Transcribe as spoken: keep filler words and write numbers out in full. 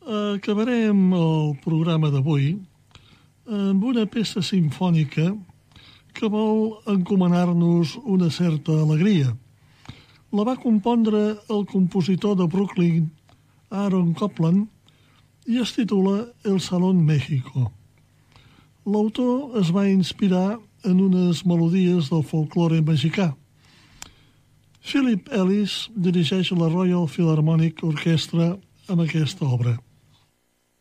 Acabarem el programa d'avui amb una peça simfònica que vol encomanar-nos una certa alegria. La va compondre el compositor de Brooklyn, Aaron Copland, i es titula El Salón México. L'autor es va inspirar en unes melodies del folklore mexicà. Philip Ellis dirigeix la Royal Philharmonic Orchestra amb aquesta obra.